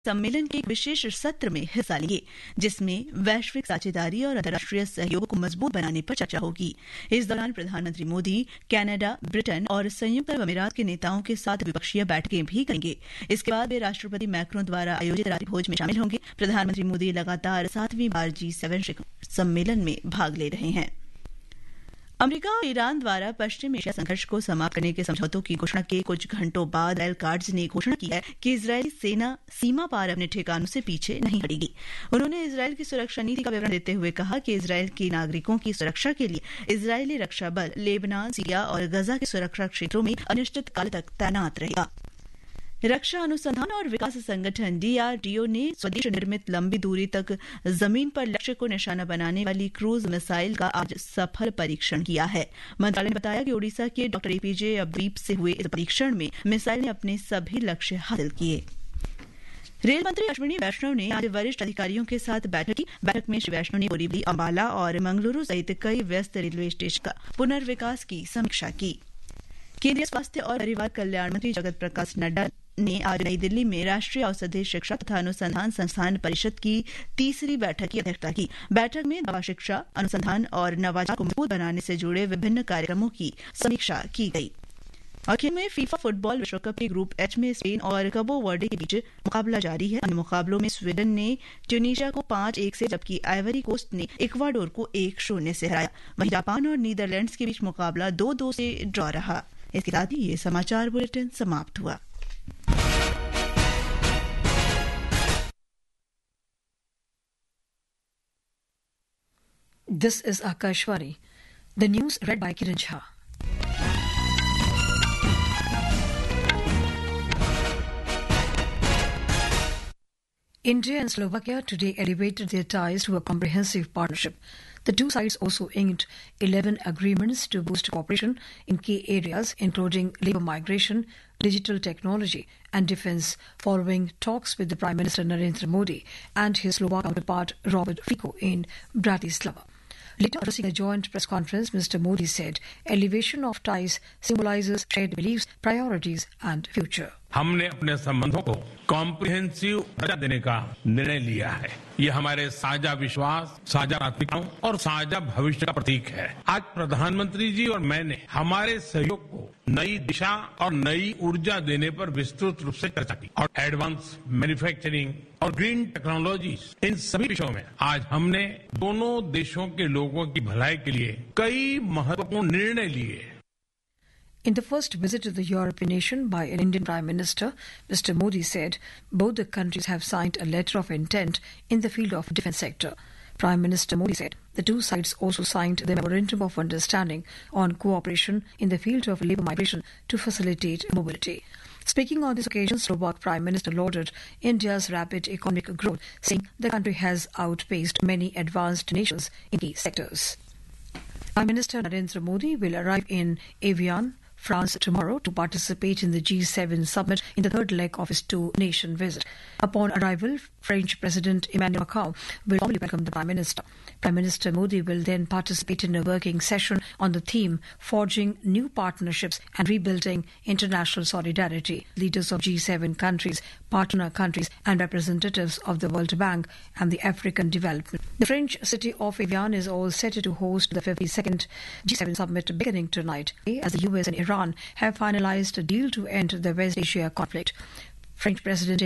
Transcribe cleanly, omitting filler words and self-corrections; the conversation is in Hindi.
सम्मेलन के एक विशेष सत्र में हिस्सा लेंगे, जिसमें वैश्विक साझेदारी और अंतर्राष्ट्रीय सहयोग को मजबूत बनाने पर चर्चा होगी। इस दौरान प्रधानमंत्री मोदी कनाडा, ब्रिटेन और संयुक्त अरब अमीरात के नेताओं के साथ द्विपक्षीय बैठकें भी करेंगे। इसके बाद वे राष्ट्रपति मैक्रों द्वारा आयोजित रात्रि भोज में शामिल होंगे। प्रधानमंत्री मोदी लगातार 7वीं बार G7 शिखर सम्मेलन में भाग ले रहे हैं। अमेरिका और ईरान द्वारा पश्चिम एशिया संघर्ष को समाप्त करने के समझौतों की घोषणा के कुछ घंटों बाद इजरायल गार्ड्स ने घोषणा की है कि इजरायली सेना सीमा पार अपने ठिकानों से पीछे नहीं हटेगी। उन्होंने इजरायल की सुरक्षा नीति का विवरण देते हुए कहा कि इजरायल के नागरिकों की सुरक्षा के लिए इजरायली रक्षा बल लेबनान, सीरिया और गजा के सुरक्षा क्षेत्रों में अनिश्चितकाल तक तैनात रहेगा। रक्षा अनुसंधान और विकास संगठन DRDO ने स्वदेश निर्मित लंबी दूरी तक जमीन पर लक्ष्य को निशाना बनाने वाली क्रूज मिसाइल का आज सफल परीक्षण किया है। मंत्रालय ने बताया कि ओडिशा के डॉ. APJ अब्दुल से हुए इस परीक्षण में मिसाइल ने अपने सभी लक्ष्य हासिल किए। रेल मंत्री अश्विनी वैष्णव ने आज वरिष्ठ अधिकारियों के साथ बैठक की। बैठक में श्री वैष्णव ने बोरीवली, अंबाला और मंगलुरु सहित कई व्यस्त रेलवे स्टेशन का पुनर्विकास की समीक्षा की। केंद्रीय स्वास्थ्य और परिवार कल्याण मंत्री जगत प्रकाश नड्डा ने आज नई दिल्ली में राष्ट्रीय औषधि शिक्षा तथा अनुसंधान संस्थान परिषद की तीसरी बैठक की अध्यक्षता की। बैठक में दवा शिक्षा, अनुसंधान और नवाचार को मजबूत बनाने से जुड़े विभिन्न कार्यक्रमों की समीक्षा की गई। आखिर में फीफा फुटबॉल विश्व कप के ग्रुप H में स्पेन और कबो वर्डे के बीच मुकाबला जारी है। अन्य मुकाबलों में स्वीडन ने ट्यूनीशिया को 5-1 से, जबकि आइवरी कोस्ट ने इक्वाडोर को 1-0 से हराया। वहीं जापान और नीदरलैंड्स के बीच मुकाबला 2-2 से ड्रॉ रहा। इसके साथ ही ये समाचार बुलेटिन समाप्त हुआ। This is Akashvani. The news read by Kiran Jha. India and Slovakia today elevated their ties to a comprehensive partnership. The two sides also inked 11 agreements to boost cooperation in key areas, including labour migration, digital technology and defence, following talks with the Prime Minister Narendra Modi and his Slovak counterpart Robert Fico in Bratislava. Later, addressing a joint press conference, Mr. Modi said elevation of ties symbolises shared beliefs, priorities and future. हमने अपने संबंधों को कॉम्प्रिहेंसिव दर्जा देने का निर्णय लिया है। ये हमारे साझा विश्वास, साझा प्राथमिकताओं और साझा भविष्य का प्रतीक है। आज प्रधानमंत्री जी और मैंने हमारे सहयोग को नई दिशा और नई ऊर्जा देने पर विस्तृत रूप से चर्चा की और एडवांस मैन्युफैक्चरिंग और ग्रीन टेक्नोलॉजीज, इन सभी विषयों में आज हमने दोनों देशों के लोगों की भलाई के लिए कई महत्वपूर्ण निर्णय लिए। In the first visit to the European nation by an Indian Prime Minister, Mr. Modi said both the countries have signed a letter of intent in the field of defence sector. Prime Minister Modi said the two sides also signed the Memorandum of Understanding on cooperation in the field of labour migration to facilitate mobility. Speaking on this occasion, Slovak Prime Minister lauded India's rapid economic growth, saying the country has outpaced many advanced nations in key sectors. Prime Minister Narendra Modi will arrive in Evian, France tomorrow to participate in the G7 summit in the third leg of his two-nation visit. Upon arrival, French President Emmanuel Macron will formally welcome the Prime Minister. Prime Minister Modi will then participate in a working session on the theme Forging New Partnerships and Rebuilding International Solidarity. Leaders of G7 countries, partner countries and representatives of the World Bank and the African Development. The French city of Evian is all set to host the 52nd G7 summit beginning tonight, as the US and Iran have finalized a deal to end the West Asia conflict. French President